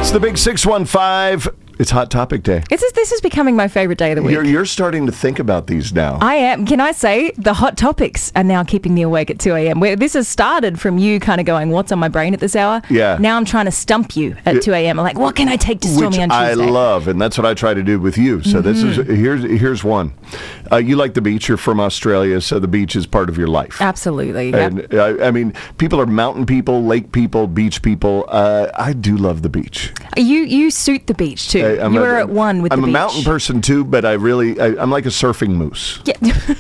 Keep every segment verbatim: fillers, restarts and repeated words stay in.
It's the big six one five. It's Hot Topic Day. This is, this is becoming my favorite day of the week. You're, you're starting to think about these now. I am. Can I say the hot topics are now keeping me awake at two a.m. Where this has started from you kind of going, what's on my brain at this hour? Yeah. Now I'm trying to stump you at two a.m. I'm like, what can I take to Stormy Which on Tuesday? I love, and that's what I try to do with you. So mm-hmm. this is here's here's one. Uh, you like the beach. You're from Australia, so the beach is part of your life. Absolutely. And yep. I, I mean, people are mountain people, lake people, beach people. Uh, I do love the beach. You you suit the beach too. I, you a, are at one with I'm the beach. I'm a mountain person too, but I really I, I'm like a surfing moose. Yeah.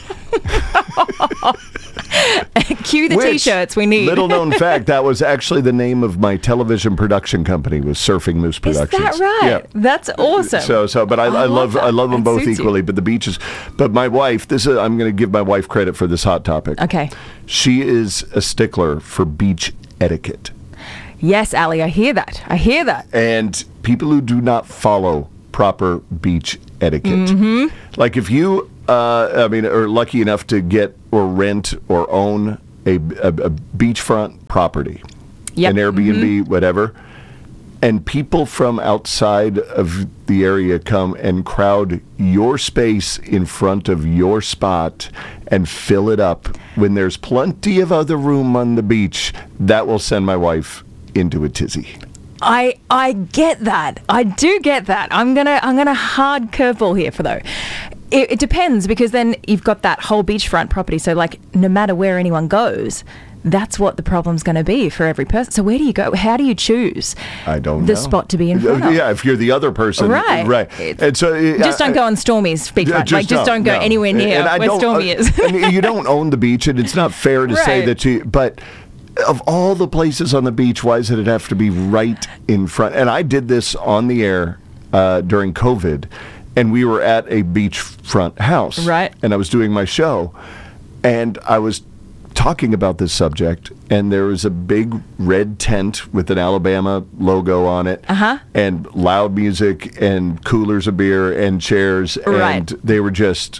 Cue the Which, t-shirts we need. Little known fact, that was actually the name of my television production company, was Surfing Moose Productions. Is that right? Yeah. That's awesome. So, so, but I, I, I love, love I love them that both suits equally. you. But the beaches, but my wife, this is, I'm going to give my wife credit for this hot topic. Okay. She is a stickler for beach etiquette. Yes, Ali, I hear that. I hear that. And people who do not follow proper beach etiquette, mm-hmm. like if you, uh, I mean, are lucky enough to get or rent or own a, a, a beachfront property, yep. an Airbnb, mm-hmm. whatever, and people from outside of the area come and crowd your space in front of your spot and fill it up when there's plenty of other room on the beach, that will send my wife into a tizzy. I I get that. I do get that. I'm gonna I'm gonna hard curveball here for though. It, it depends, because then you've got that whole beachfront property. So like, no matter where anyone goes, that's what the problem's going to be for every person. So where do you go? How do you choose? I don't the know. spot to be in front of? Yeah, if you're the other person, right? Right. And so uh, just don't go on Stormy's beachfront. Yeah, just like, just don't, don't go no. anywhere near and, and where Stormy uh, is. And you don't own the beach, and it's not fair to right. say that you. But of all the places on the beach, why does it have to be right in front? And I did this on the air uh, during COVID, and we were at a beachfront house. Right. And I was doing my show, and I was talking about this subject, and there was a big red tent with an Alabama logo on it, uh-huh. and loud music, and coolers of beer, and chairs, right. and they were just...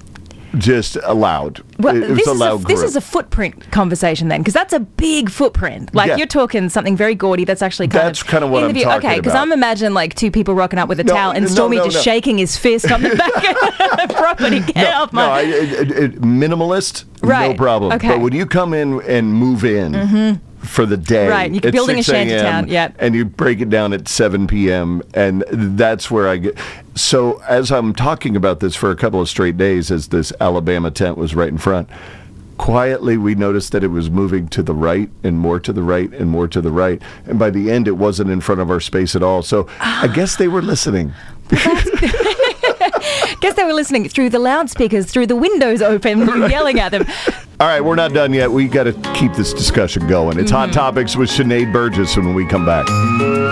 Just allowed. Well, it was this, a is loud a, group. this is a footprint conversation then, because that's a big footprint. Like, Yeah. you're talking something very gaudy that's actually kind That's of... kind of what in the I'm view. talking Okay, because about. I'm imagining like two people rocking up with a No, towel and no, Stormy no, just no. shaking his fist on the back of the property. Get no, off my... no, I, it, it, minimalist, Right. no problem. Okay. But when you come in and move in mm-hmm. for the day, right, you're at building a six a.m., shantytown, yep. and you break it down at seven p.m., and that's where I get... So as I'm talking about this for a couple of straight days, as this Alabama tent was right in front, quietly we noticed that it was moving to the right and more to the right and more to the right. And by the end, it wasn't in front of our space at all. So I guess they were listening. Guess they were listening through the loudspeakers, through the windows open, right. Yelling at them. All right, we're not done yet. We got to keep this discussion going. It's mm-hmm. Hot Topics with Sinead Burgess when we come back.